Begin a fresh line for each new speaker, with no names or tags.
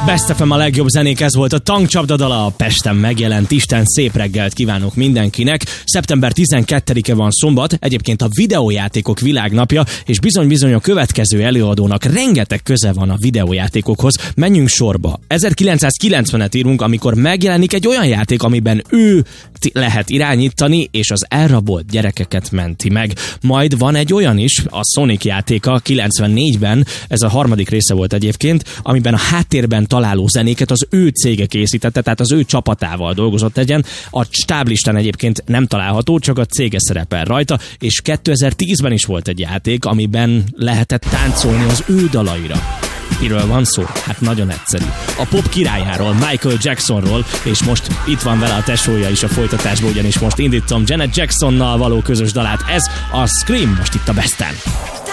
Best FM a legjobb zenék, ez volt a Tankcsapda dala, a Pesten megjelent. Isten szép reggelt kívánok mindenkinek. Szeptember 12-e van szombat, egyébként a videójátékok világnapja, és bizony a következő előadónak rengeteg köze van a videójátékokhoz. Menjünk sorba. 1990-et írunk, amikor megjelenik egy olyan játék, amiben ő lehet irányítani, és az elrabolt gyerekeket menti meg. Majd van egy olyan is, a Sonic játéka 94-ben, ez a harmadik része volt egyébként, amiben a háttérben találó zenéket az ő cége készítette, tehát az ő csapatával dolgozott egyen. A stáblistán egyébként nem található, csak a cége szerepel rajta, és 2010-ben is volt egy játék, amiben lehetett táncolni az ő dalaira. Miről van szó? Hát nagyon egyszerű. A pop királyáról, Michael Jacksonról, és most itt van vele a tesója is a folytatásban, ugyanis most indítom Janet Jacksonnal való közös dalát. Ez a Scream, most itt a Besten.